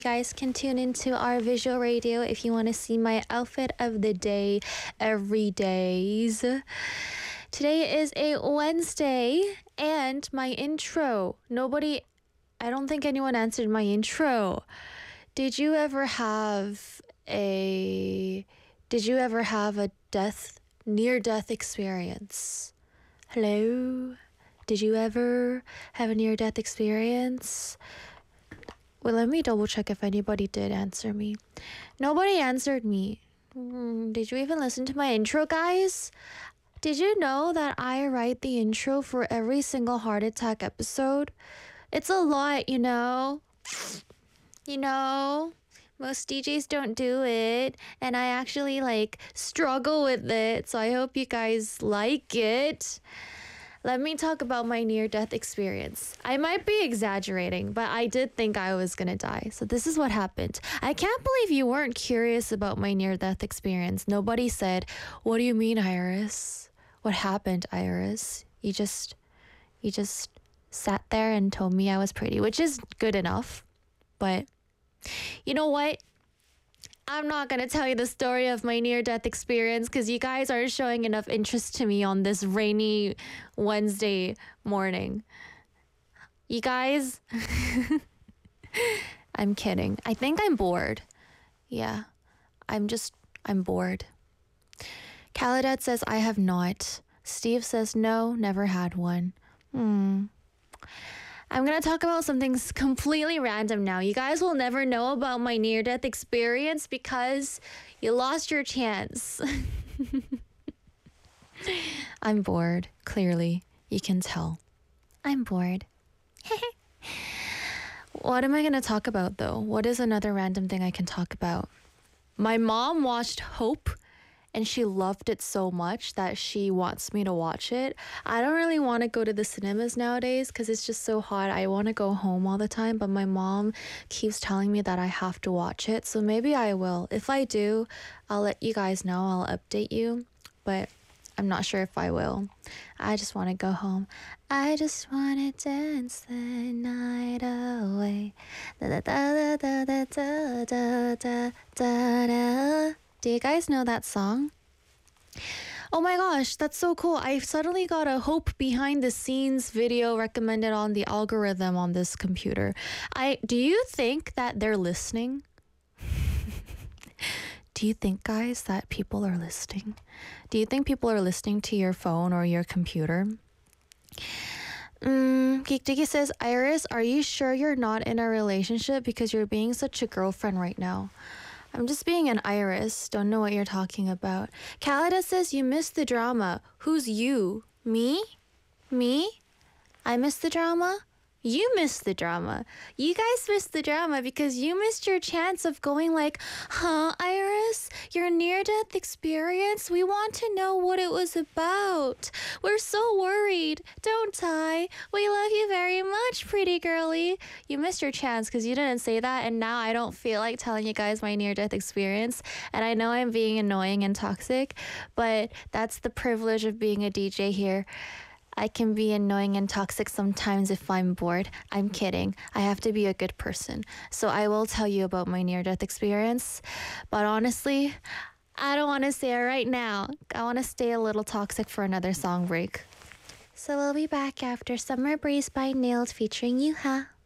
Guys can tune into our visual radio if you want to see my outfit of the day every days. Today is a Wednesday and my intro. I don't think anyone answered my intro. Did you ever have a near death experience? Hello? Did you ever have a near death experience? Well, let me double check if anybody did answer me. Nobody answered me. Did you even listen to my intro, guys? Did you know that I write the intro for every single heart attack episode? It's a lot, you know? Most DJs don't do it, and I actually struggle with it, so I hope you guys like it. Let me talk about my near-death experience. I might be exaggerating, but I did think I was gonna die. So this is what happened. I can't believe you weren't curious about my near-death experience. Nobody said, "What do you mean, Iris? What happened, Iris?" You just sat there and told me I was pretty, which is good enough. But you know what? I'm not going to tell you the story of my near-death experience because you guys aren't showing enough interest to me on this rainy Wednesday morning. You guys, I'm kidding. I think I'm bored. Yeah, I'm bored. Caladet says I have not. Steve says no, never had one. I'm going to talk about something completely random now. You guys will never know about my near-death experience because you lost your chance. I'm bored, clearly. You can tell. I'm bored. What am I going to talk about, though? What is another random thing I can talk about? My mom watched Hope, and she loved it so much that she wants me to watch it. I don't really want to go to the cinemas nowadays because it's just so hot. I want to go home all the time, but my mom keeps telling me that I have to watch it. So maybe I will. If I do, I'll let you guys know. I'll update you, but I'm not sure if I will. I just want to go home. I just want to dance the night away. Da, da, da, da, da, da, da, da, da, da. Do you guys know that song? Oh my gosh, that's so cool. I suddenly got a Hope behind the scenes video recommended on the algorithm on this computer. Do you think that they're listening? Do you think, guys, that people are listening? Do you think people are listening to your phone or your computer? Geek Diggy says, Iris, are you sure you're not in a relationship because you're being such a girlfriend right now? I'm just being an Iris. Don't know what you're talking about. Calida says you missed the drama. Who's you? Me? Me? I missed the drama? You missed the drama. You guys missed the drama because you missed your chance of going Iris, your near-death experience? We want to know what it was about. We're so worried. Don't die. We love you very much, pretty girly. You missed your chance because you didn't say that, and now I don't feel like telling you guys my near-death experience. And I know I'm being annoying and toxic, but that's the privilege of being a DJ here. I can be annoying and toxic sometimes if I'm bored. I'm kidding. I have to be a good person. So I will tell you about my near-death experience. But honestly, I don't want to say it right now. I want to stay a little toxic for another song break. So we'll be back after Summer Breeze by Nailed featuring Yuha.